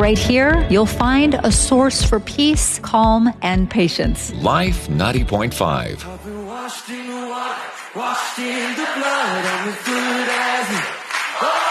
right here, you'll find a source for peace, calm, and patience. Life 90.5. Washed in the water, washed in the blood, and as good as